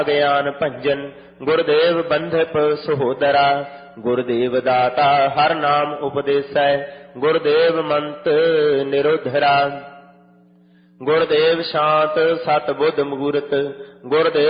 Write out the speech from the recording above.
ਗਿਆਨ ਭੰਜਨ ਗੁਰਦੇਵ ਬੰਧਪ ਸਹੋਦਰਾ। ਗੁਰਦੇਵ ਦਾਤਾ ਹਰ ਨਾਮ ਉਪਦੇਸੈ ਗੁਰਦੇਵ ਮੰਤ ਨਿਰੋਧਰਾ। ਗੁਰਦੇਵ ਸ਼ਾਂਤ ਸਤ ਬੁੱਧ ਮੂਰਤ ਗੁਰਦੇਵ